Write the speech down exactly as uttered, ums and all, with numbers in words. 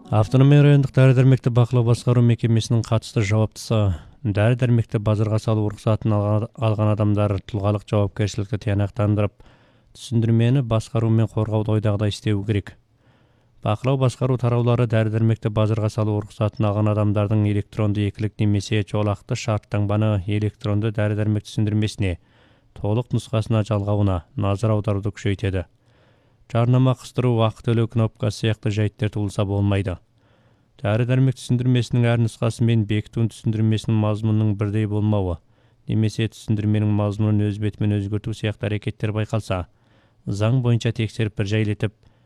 Автономия райондық дәрі-дәрмекті бақылау басқару мекемесінің қатысты жауаптысы: дәрі-дәрмекті базарға салу рұқсатын алған адамдар тұлғалық жауапкершілікті тиянақтандырып, түсіндірмені басқару мен қорғауды ойдағыдай істеуі керек. Бақылау басқару тараулары дәрі-дәрмекті базарға салу рұқсатын алған адамдардың электронды екілік немесе жолақты шарт таңбаны электронды дәрі-дәрмек түсіндірмесіне толық нұсқасына жалғауына назар аударуды күшейтеді. Жарнама қыстыру, уақыт төлеу кнопкасы сияқты жайттер туылса болмайды. Дәрі-дәрмек түсіндірмесінің әр нұсқасы мен бекіту түсіндірмесінің мазмұнының бірдей болмауы, немесе түсіндірменің мазмұнын өз бетімен өзгерту сияқты әрекеттер байқалса, заң бойынша тексеріп бір жайлетіп,